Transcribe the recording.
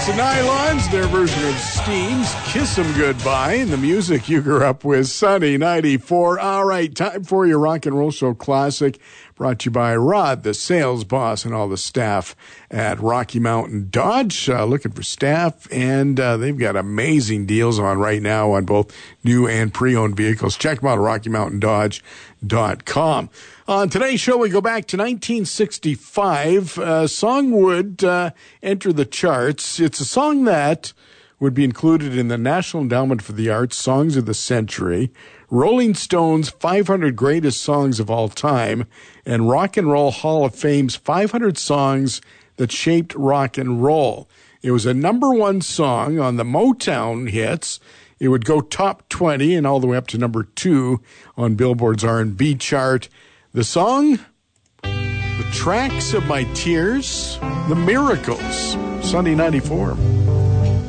The Nylons, their version of Steam's Kiss 'Em Goodbye, and the music you grew up with, Sunny 94. All right, time for your rock and roll show classic, brought to you by Rod, the sales boss, and all the staff at Rocky Mountain Dodge. Looking for staff, and they've got amazing deals on right now on both new and pre-owned vehicles. Check them out at RockyMountainDodge.com. On today's show, we go back to 1965. A song would enter the charts. It's a song that would be included in the National Endowment for the Arts Songs of the Century, Rolling Stone's 500 Greatest Songs of All Time, and Rock and Roll Hall of Fame's 500 Songs That Shaped Rock and Roll. It was a number one song on the Motown hits. It would go top 20 and all the way up to number 2 on Billboard's R&B chart. The song, The Tracks of My Tears, The Miracles, Sunday 94.